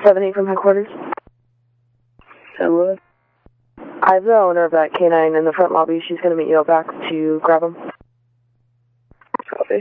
7-8 from headquarters. St. Louis. I have the owner of that K9 in the front lobby. She's going to meet you out back to grab him.